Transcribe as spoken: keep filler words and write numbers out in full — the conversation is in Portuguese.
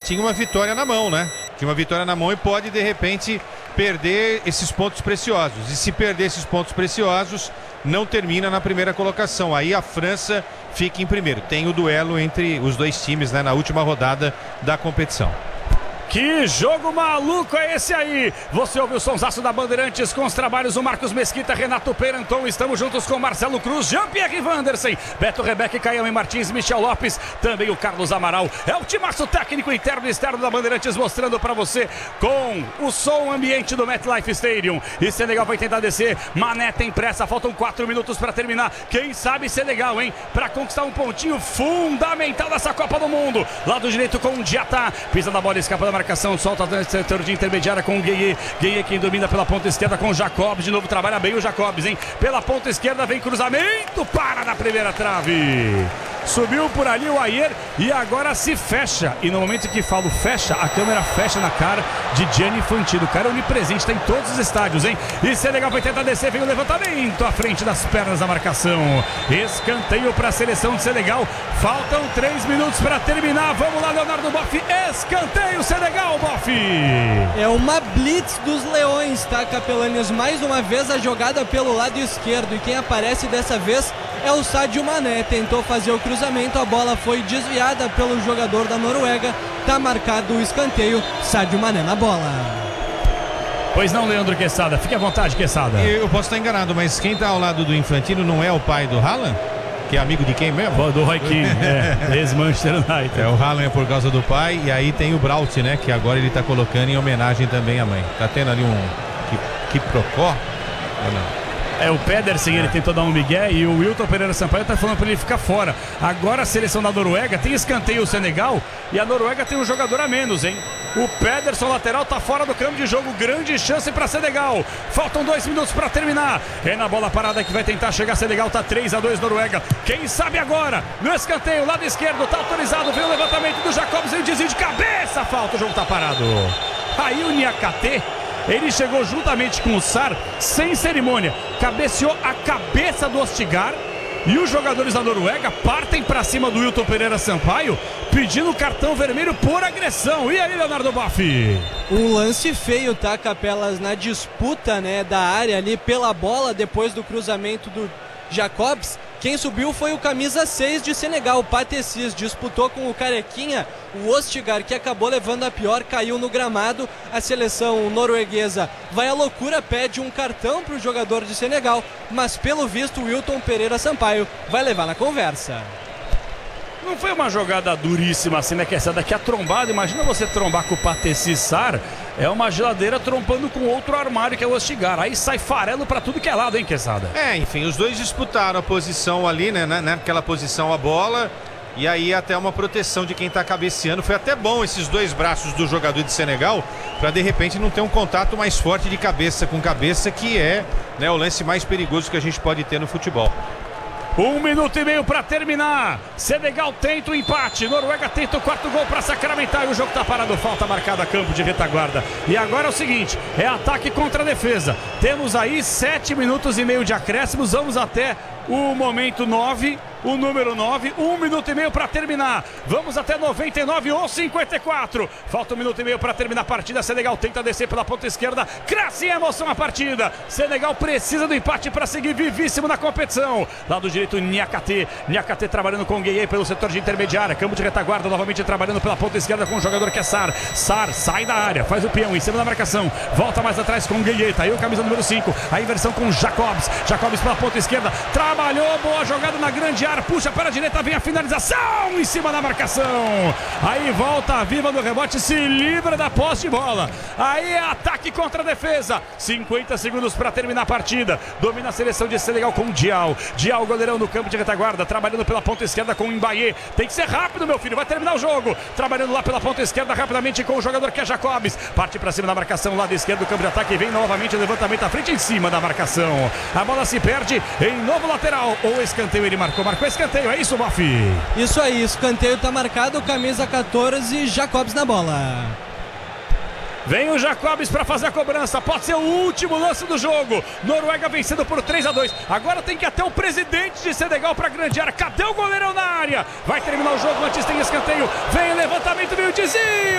tinha uma vitória na mão, né? Tinha uma vitória na mão e pode, de repente, perder esses pontos preciosos. E se perder esses pontos preciosos, não termina na primeira colocação. Aí a França fica em primeiro. Tem o duelo entre os dois times, né, na última rodada da competição. Que jogo maluco é esse aí? Você ouviu o sonsaço da Bandeirantes com os trabalhos do Marcos Mesquita, Renato Peranton. Estamos juntos com Marcelo Cruz, Jean-Pierre Vandersen, Beto Rebeque, Caiame Martins, Michel Lopes, também o Carlos Amaral. É o timaço técnico interno e externo da Bandeirantes mostrando para você com o som ambiente do MetLife Stadium. E Senegal vai tentar descer. Mané tem pressa, faltam quatro minutos para terminar. Quem sabe Senegal, hein? Para conquistar um pontinho fundamental dessa Copa do Mundo. Lado direito com o Diatá, pisa na bola, escapa da marcação, solta no setor de intermediária com o Gueye. Gueye quem domina pela ponta esquerda com o Jacobs. De novo trabalha bem o Jacobs, hein? Pela ponta esquerda vem cruzamento, para na primeira trave. Subiu por ali o Ayer e agora se fecha. E no momento que falo fecha, a câmera fecha na cara de Gianni Infantino. O cara é onipresente, está em todos os estádios, hein? E Senegal vai tentar descer, vem o levantamento à frente das pernas da marcação. Escanteio para a seleção de Senegal. Faltam três minutos para terminar. Vamos lá, Leonardo Boff. Escanteio Senegal, Boff. É uma blitz dos leões, tá, Capelanes? Mais uma vez a jogada pelo lado esquerdo. E quem aparece dessa vez é o Sadio Mané. Tentou fazer o cruzamento, a bola foi desviada pelo jogador da Noruega. Tá marcado o escanteio, Sadio Mané na bola. Pois não, Leandro Quesada, fique à vontade, Quesada. Eu posso estar enganado, mas quem tá ao lado do Infantino não é o pai do Haaland? Que é amigo de quem mesmo? Do Roy Keane, é, ex-Manchester United. É, o Haaland é por causa do pai, e aí tem o Braut, né, que agora ele tá colocando em homenagem também à mãe. Tá tendo ali um quiprocó? Ou não? É, o Pedersen, ele tentou dar um migué e o Wilton Pereira Sampaio tá falando para ele ficar fora. Agora a seleção da Noruega tem escanteio o Senegal e a Noruega tem um jogador a menos, hein? O Pedersen, lateral, tá fora do campo de jogo. Grande chance para Senegal. Faltam dois minutos para terminar. É na bola parada que vai tentar chegar Senegal. Tá três a dois Noruega. Quem sabe agora? No escanteio, lado esquerdo, tá autorizado. Vem o levantamento do Jacobs e o desvio de cabeça. Falta, o jogo tá parado. Aí o Niakate, ele chegou juntamente com o Sar, sem cerimônia, cabeceou a cabeça do Ostigar e os jogadores da Noruega partem para cima do Wilton Pereira Sampaio, pedindo cartão vermelho por agressão. E aí, Leonardo Boff? Um lance feio, tá, Capelas, na disputa, né, da área ali pela bola depois do cruzamento do Jacobs. Quem subiu foi o camisa seis de Senegal, o Patessis, disputou com o Carequinha, o Ostigar, que acabou levando a pior, caiu no gramado. A seleção norueguesa vai à loucura, pede um cartão para o jogador de Senegal, mas pelo visto o Wilton Pereira Sampaio vai levar na conversa. Não foi uma jogada duríssima assim, né, que essa daqui é a trombada. Imagina você trombar com o Patessis Sar, é uma geladeira trombando com outro armário que é o Ostigar. Aí sai farelo pra tudo que é lado, hein, Quesada? É, enfim, os dois disputaram a posição ali, né, naquela posição a bola. E aí até uma proteção de quem tá cabeceando. Foi até bom esses dois braços do jogador de Senegal, pra de repente não ter um contato mais forte de cabeça com cabeça, que é, né, o lance mais perigoso que a gente pode ter no futebol. Um minuto e meio para terminar. Senegal tenta o empate. Noruega tenta o quarto gol para sacramentar. E o jogo tá parado. Falta marcada, campo de retaguarda. E agora é o seguinte: é ataque contra defesa. Temos aí sete minutos e meio de acréscimos. Vamos até o momento nove. O número nove, um minuto e meio para terminar. Vamos até noventa e nove ou cinquenta e quatro. Falta um minuto e meio para terminar a partida. Senegal tenta descer pela ponta esquerda. Cresce em emoção a partida. Senegal precisa do empate para seguir vivíssimo na competição. Lado direito, Niakate. Niakate trabalhando com o Gueye pelo setor de intermediária. Campo de retaguarda, novamente trabalhando pela ponta esquerda com o jogador que é Sar. Sar sai da área, faz o peão em cima da marcação. Volta mais atrás com o Gueye. Tá aí o camisa número cinco. A inversão com Jacobs. Jacobs pela ponta esquerda. Trabalhou, boa jogada na grande área. Puxa para a direita, vem a finalização em cima da marcação. Aí volta a viva no rebote, se livra da posse de bola. Aí é ataque contra a defesa. cinquenta segundos para terminar a partida. Domina a seleção de Senegal com Dial. Dial, goleirão no campo de retaguarda, trabalhando pela ponta esquerda com o Mbaye. Tem que ser rápido, meu filho, vai terminar o jogo. Trabalhando lá pela ponta esquerda rapidamente com o jogador que é Jacobs. Parte para cima da marcação, lado esquerdo do campo de ataque. Vem novamente o levantamento à frente em cima da marcação. A bola se perde em novo lateral. Ou escanteio, ele marcou, marcou escanteio. É isso, Boff? Isso aí, escanteio tá marcado, camisa quatorze, Jacobs na bola. Vem o Jacobs para fazer a cobrança. Pode ser o último lance do jogo. Noruega vencendo por três a dois. Agora tem que ir até o presidente de Senegal para grande área. Cadê o goleirão na área? Vai terminar o jogo, antes tem escanteio. Vem o levantamento, vem o desvio.